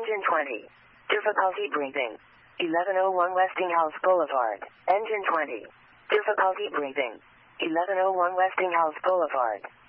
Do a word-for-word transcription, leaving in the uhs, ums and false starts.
Engine twenty. Difficulty breathing. eleven oh one Westinghouse Boulevard. Engine twenty. Difficulty breathing. eleven oh one Westinghouse Boulevard.